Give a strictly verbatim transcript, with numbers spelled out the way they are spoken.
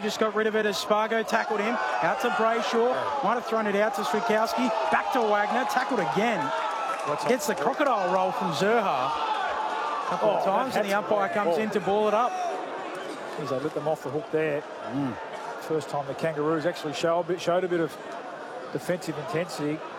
just got rid of it as Spargo tackled him. Out to Brayshaw. Might have thrown it out to Switkowski. Back to Wagner. Tackled again. What's Gets the crocodile roll from Zurhaar. A couple Oh, of times, and the umpire comes ball. in to ball it up. As they let them off the hook there. Mm. First time the Kangaroos actually show a bit, showed a bit of defensive intensity.